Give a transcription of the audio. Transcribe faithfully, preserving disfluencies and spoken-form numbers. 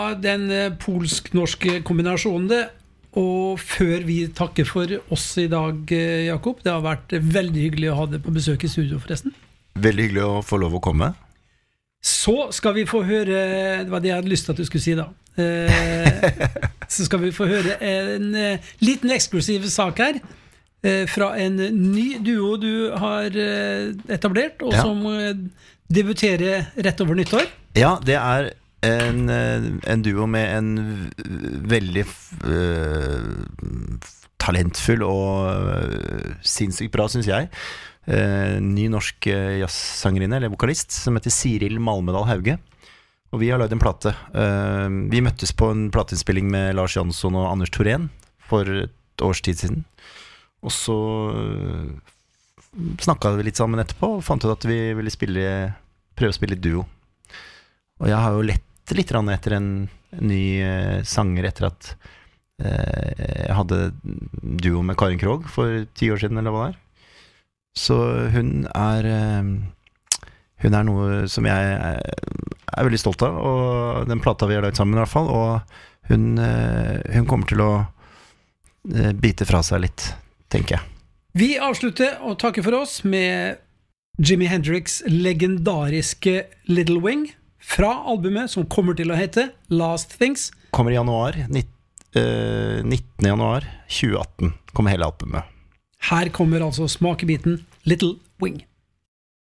Den polsk-norske kombinasjonen det. Og før vi takker for oss i dag, Jakob, det har vært veldig hyggelig å ha deg på besøk i studio forresten. Veldig hyggelig å få lov å komme. Så skal vi få høre, det var det jeg hadde lyst til at du skulle si da, så skal vi få høre en liten eksklusiv sak her, fra en ny duo du har etablert, og ja. Som debuterer rett over nyttår. Ja, det er En, en duo med en veldig uh, talentfull og uh, sinnssykt bra, synes jeg. Uh, ny norsk uh, jazzsangerinne, eller vokalist, som heter Siril Malmedal Hauge. Og vi har laget en plate. Uh, vi møttes på en plateinnspilling med Lars Jansson og Anders Thorén for et års tid siden. Og så uh, snakket vi litt sammen etterpå, og fant ut at vi ville spille, prøve å spille litt duo. Og jeg har jo lett litt rann etter en, en ny uh, sanger etter at uh, jeg hadde duo med Karin Krogh for ti år siden, eller hva det er. Så hun er uh, hun er noe som jeg er, er veldig stolt av, og den plata vi har laget sammen i hvert fall, og hun, uh, hun kommer til å uh, bite fra seg litt, tenker jeg. Vi avslutter og takker for oss med Jimi Hendrix legendariske Little Wing, fra albumet som kommer til å hete Last Things. Kommer i januar, nittende januar tjue atten kommer hele albumet. Her kommer altså smakebiten Little Wing.